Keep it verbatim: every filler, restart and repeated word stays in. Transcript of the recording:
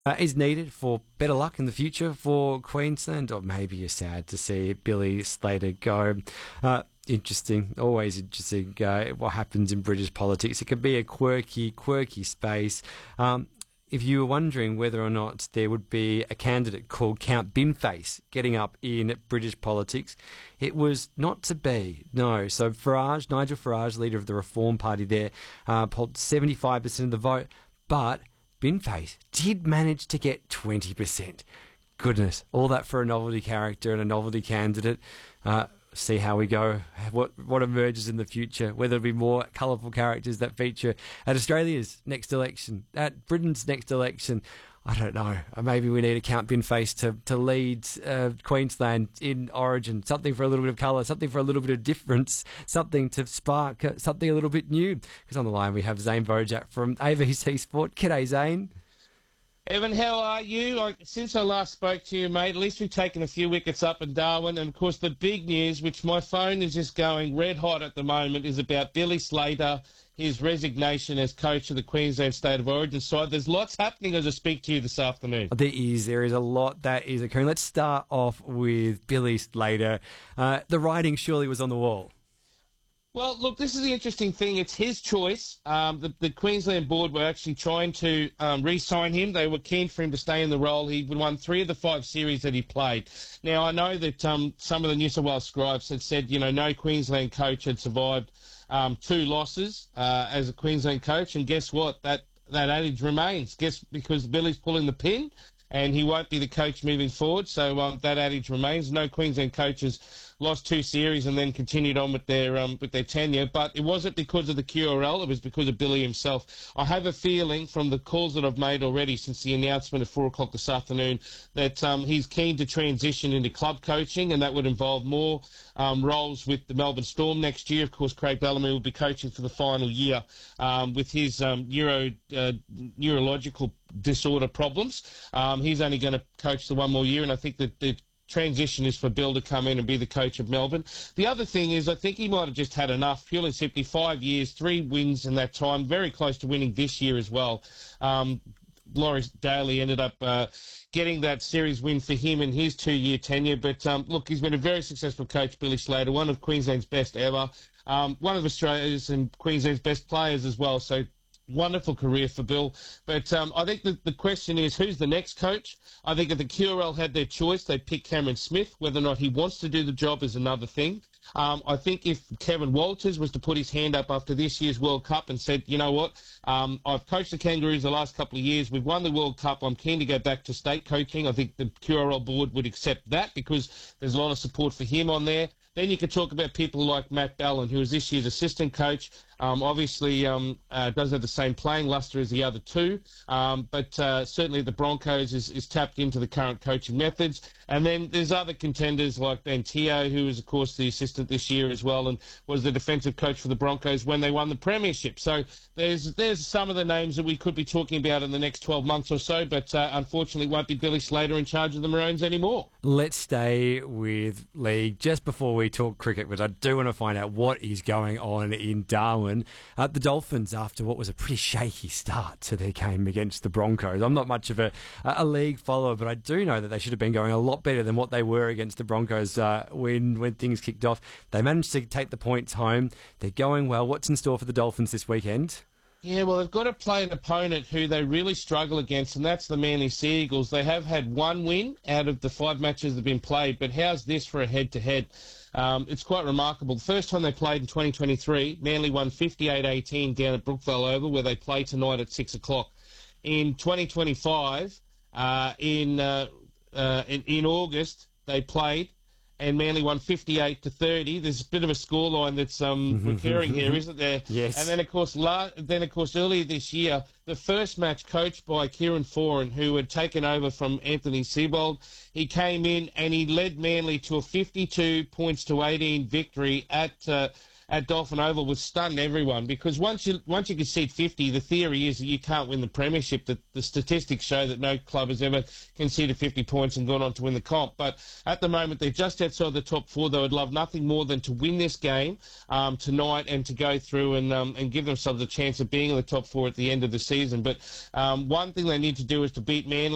uh, is needed for better luck in the future for Queensland, or maybe you're sad to see Billy Slater go. Uh, interesting, always interesting uh, what happens in British politics. It can be a quirky, quirky space. Um, if you were wondering whether or not there would be a candidate called Count Binface getting up in British politics, it was not to be. No. So Farage, Nigel Farage, leader of the Reform Party there, uh, polled seventy-five percent of the vote, but Binface did manage to get twenty percent. Goodness, all that for a novelty character and a novelty candidate. Uh, see how we go, what what emerges in the future, whether it be more colourful characters that feature at Australia's next election, at Britain's next election. I don't know. Maybe we need a Count Binface to, to lead uh, Queensland in Origin. Something for a little bit of colour, something for a little bit of difference, something to spark uh, something a little bit new. Because on the line we have Zane Bojak from A B C Sport. G'day, Zane. Evan, how are you? I, since I last spoke to you, mate, at least we've taken a few wickets up in Darwin. And, of course, the big news, which my phone is just going red hot at the moment, is about Billy Slater, his resignation as coach of the Queensland State of Origin side. There's lots happening as I speak to you this afternoon. There is. There is a lot that is occurring. Let's start off with Billy Slater. Uh, the writing surely was on the wall. Well, look, this is the interesting thing. It's his choice. Um, the, the Queensland board were actually trying to um, re-sign him. They were keen for him to stay in the role. He won three of the five series that he played. Now, I know that um, some of the New South Wales scribes had said, you know, no Queensland coach had survived um, two losses uh, as a Queensland coach. And guess what? That, that adage remains. Guess because Billy's pulling the pin and he won't be the coach moving forward. So um, that adage remains. No Queensland coaches lost two series and then continued on with their um, with their tenure. But it wasn't because of the Q R L, it was because of Billy himself. I have a feeling from the calls that I've made already since the announcement at four o'clock this afternoon that um, he's keen to transition into club coaching, and that would involve more um, roles with the Melbourne Storm next year. Of course, Craig Bellamy will be coaching for the final year um, with his um, neuro uh, neurological disorder problems. Um, he's only going to coach the one more year, and I think that the transition is for Bill to come in and be the coach of Melbourne. The other thing is I think he might have just had enough, purely and simply five years, three wins in that time, very close to winning this year as well. Um, Laurie Daly ended up uh, getting that series win for him in his two-year tenure. But, um, look, he's been a very successful coach, Billy Slater, one of Queensland's best ever, um, one of Australia's and Queensland's best players as well. So wonderful career for Bill. But um, I think the, the question is, who's the next coach? I think if the Q R L had their choice, they'd pick Cameron Smith. Whether or not he wants to do the job is another thing. Um, I think if Kevin Walters was to put his hand up after this year's World Cup and said, you know what, um, I've coached the Kangaroos the last couple of years, we've won the World Cup, I'm keen to go back to state coaching, I think the Q R L board would accept that because there's a lot of support for him on there. Then you could talk about people like Matt Ballin, who is this year's assistant coach. Um, obviously, um, uh, doesn't have the same playing luster as the other two, um, but uh, certainly the Broncos is, is tapped into the current coaching methods. And then there's other contenders like Ben Teo, who is, of course, the assistant this year as well and was the defensive coach for the Broncos when they won the premiership. So there's there's some of the names that we could be talking about in the next twelve months or so, but uh, unfortunately won't be Billy Slater in charge of the Maroons anymore. Let's stay with league just before we talk cricket, but I do want to find out what is going on in Darwin. Uh, the Dolphins, after what was a pretty shaky start to their game against the Broncos. I'm not much of a, a league follower, but I do know that they should have been going a lot better than what they were against the Broncos uh, when, when things kicked off. They managed to take the points home. They're going well. What's in store for the Dolphins this weekend? Yeah, well, they've got to play an opponent who they really struggle against, and that's the Manly Sea Eagles. They have had one win out of the five matches that have been played, but how's this for a head-to-head? Um, it's quite remarkable. The first time they played in twenty twenty-three, Manly won fifty-eight eighteen down at Brookvale Oval, where they play tonight at six o'clock. In twenty twenty-five, uh, in, uh, uh, in in August, they played, and Manly won fifty-eight to thirty. There's a bit of a scoreline that's um, recurring here, isn't there? Yes. And then, of course, la- then of course, earlier this year, the first match coached by Kieran Foran, who had taken over from Anthony Seibold, he came in and he led Manly to a fifty-two points to eighteen victory at uh, at Dolphin Oval, was stunned everyone because once you once you concede fifty, the theory is that you can't win the premiership. The, the statistics show that no club has ever conceded fifty points and gone on to win the comp. But at the moment, they're just outside the top four. They would love nothing more than to win this game um, tonight and to go through and um, and give themselves a chance of being in the top four at the end of the season. But um, one thing they need to do is to beat Manly.